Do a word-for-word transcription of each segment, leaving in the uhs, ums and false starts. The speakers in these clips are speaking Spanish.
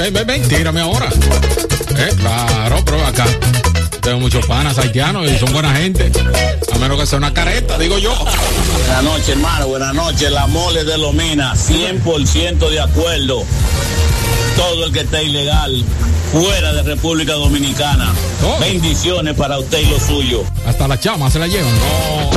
ven, ven, ven, tírame ahora. Eh, claro, pero acá tengo muchos panas haitianos y son buena gente. A menos que sea una careta, digo yo. Buenas noches, hermano, buenas noches. La mole de Lomina, cien por ciento de acuerdo. Todo el que esté ilegal fuera de República Dominicana. Oh. Bendiciones para usted y lo suyo. Hasta la chama se la llevan. No.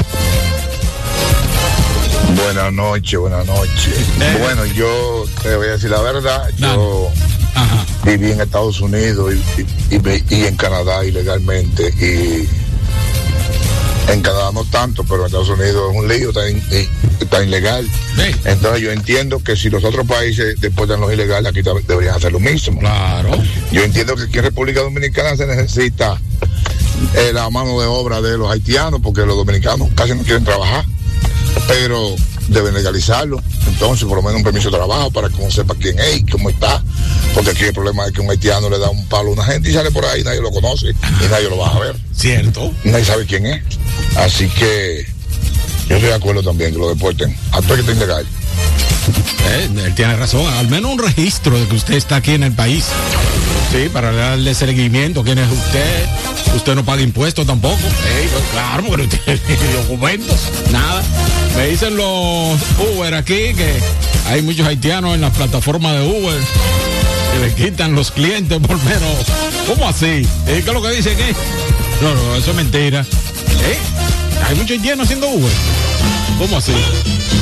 Buenas noches, buenas noches. Eh. Bueno, yo te voy a decir la verdad. Dale. Yo Ajá. viví en Estados Unidos y, y, y, y en Canadá ilegalmente. Y en Canadá no tanto, pero en Estados Unidos es un lío, está, in, está ilegal. Sí. Entonces yo entiendo que si los otros países deportan los ilegales, aquí deberían hacer lo mismo. Claro. Yo entiendo que aquí en República Dominicana se necesita eh, la mano de obra de los haitianos, porque los dominicanos casi no quieren trabajar, pero deben legalizarlo. Entonces, por lo menos un permiso de trabajo para que uno sepa quién es y cómo está. Porque aquí el problema es que un haitiano le da un palo a una gente y sale por ahí, nadie lo conoce y nadie lo va a ver. Cierto. Nadie sabe quién es. Así que yo estoy de acuerdo también que lo deporten. Hasta que esté ilegal. Eh, él tiene razón. Al menos un registro de que usted está aquí en el país. Sí, para darle seguimiento. ¿Quién es usted? Usted no paga impuestos tampoco. Hey, pues claro, porque usted tiene documentos. Nada. Me dicen los Uber aquí que hay muchos haitianos en las plataformas de Uber que le quitan los clientes por menos. ¿Cómo así? ¿Qué es lo que dicen? ¿Qué? No, no, eso es mentira. ¿Eh? Hay muchos haitianos haciendo Uber. ¿Cómo así?